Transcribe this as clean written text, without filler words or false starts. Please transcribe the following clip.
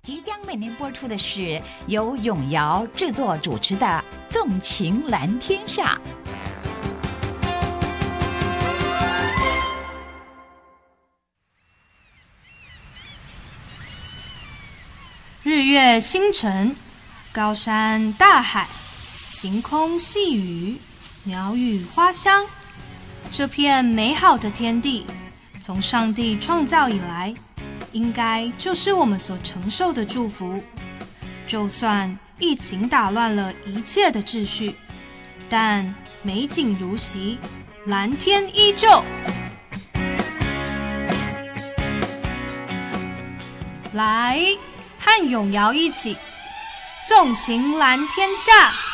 即将为您播出的是由永瑶制作主持的《纵情蓝天下》。 日月星辰，高山大海，晴空细雨，鸟语花香，这片美好的天地，从上帝创造以来，应该就是我们所承受的祝福。就算疫情打乱了一切的秩序，但美景如昔，蓝天依旧。来，和永瑶一起纵情蓝天下。